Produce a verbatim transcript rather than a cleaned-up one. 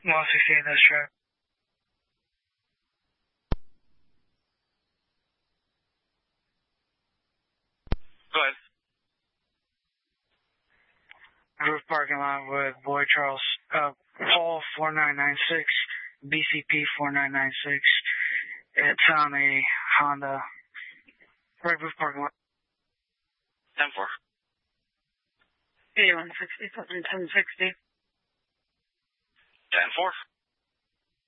one sixteen, that's true. Go ahead. Roof parking lot with Boyd Charles, uh, Paul four nine nine six, B C P four nine nine six. It's on a Honda. Right roof parking lot. ten four. eighty-one sixty, something ten sixty. ten four.